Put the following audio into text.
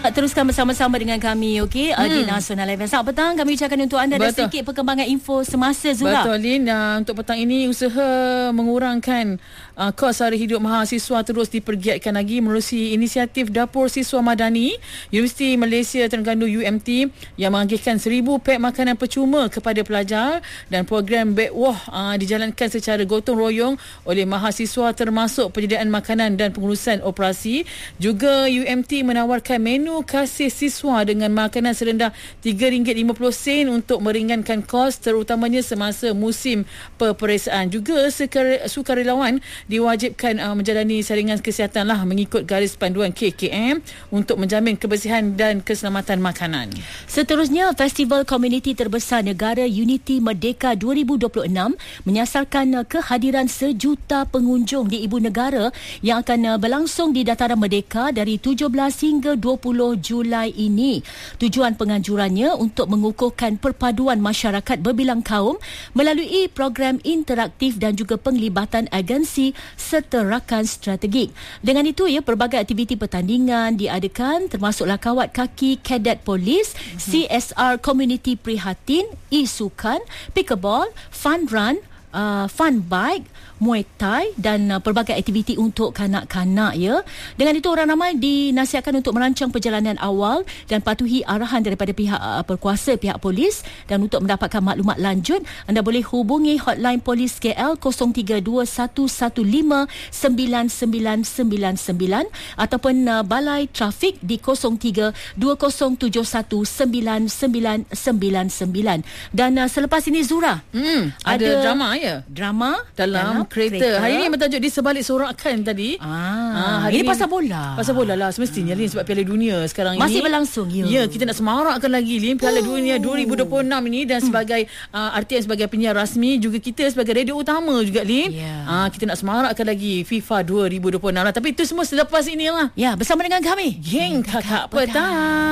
teruskan bersama-sama dengan kami, okey? Di Nasional FM. Selamat petang, kami ucapkan untuk anda ada sedikit perkembangan info semasa, Zura. Betul, Lin. Untuk petang ini, usaha mengurangkan kos sara hidup mahasiswa terus dipergiatkan lagi menerusi inisiatif Dapur Siswa Madani Universiti Malaysia Terengganu UMT yang mengagihkan 1,000 pek makanan percuma kepada pelajar, dan program Backwah dijalankan secara gotong royong oleh mahasiswa termasuk penyediaan makanan dan pengurusan operasi. Juga UMT menawarkan menu kasih siswa dengan makanan serendah RM3.50 untuk meringankan kos terutamanya semasa musim peperiksaan. Juga sukarelawan diwajibkan menjalani saringan kesihatan mengikut garis panduan KKM untuk menjamin kebersihan dan keselamatan makanan. Seterusnya, Festival Komuniti Terbesar Negara Unity Merdeka 2026 menyasarkan kehadiran 1 juta pengunjung di Ibu Negara yang akan berlangsung di Dataran Merdeka dari 17 hingga 20 Julai ini. Tujuan penganjurannya untuk mengukuhkan perpaduan masyarakat berbilang kaum melalui program interaktif dan juga penglibatan agensi serta rakan strategik. Dengan itu, pelbagai aktiviti pertandingan diadakan termasuklah kawat kaki kadet polis, CSR Community Prihatin, e-sukan, pickleball, fun run, fun bike, Muay Thai dan pelbagai aktiviti untuk kanak-kanak ya. Dengan itu, orang ramai dinasihatkan untuk merancang perjalanan awal dan patuhi arahan daripada pihak berkuasa, pihak polis. Dan untuk mendapatkan maklumat lanjut, anda boleh hubungi hotline polis KL 0321199999 ataupun balai trafik di 0320719999. Dan selepas ini, Zura, ada drama ya? Drama dalam kereta. Hari ini bertajuk Di Sebalik Sorakan tadi. Hari ini pasal bola. Pasal bola lah semestinya, Lin, sebab Piala Dunia sekarang masih ini berlangsung. Ya, kita nak semarakkan lagi, Lin, Piala Dunia 2026 ini, dan sebagai RTM sebagai penyiar rasmi, juga kita sebagai radio utama juga, Lin. Kita nak semarakkan lagi FIFA 2026 lah. Tapi itu semua selepas inilah. Ya, bersama dengan kami, Geng Kakak Petang.